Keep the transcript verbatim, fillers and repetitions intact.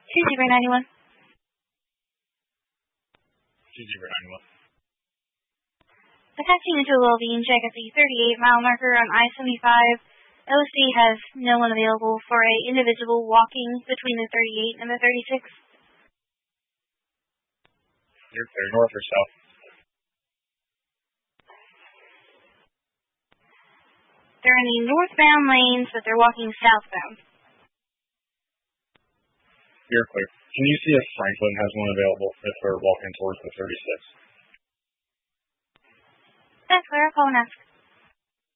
two zero nine one. two zero nine one. Attaching into a well-being check at the thirty-eight mile marker on I seventy-five. O C has no one available for a individual walking between the thirty-eight and the thirty-six. You're clear. North or south? They're in the northbound lanes, but they're walking southbound. You're clear. Can you see if Franklin has one available if they're walking towards the thirty-six? That's clear. I'll call and ask.